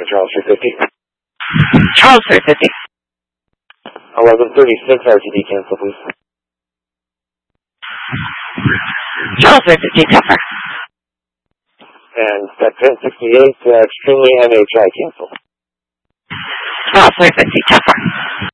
Charles 350. Charles 350. 1136 RTD cancel, please. Charles 350, cover. And that 1068, extremely MHI cancel. Charles 350, cover.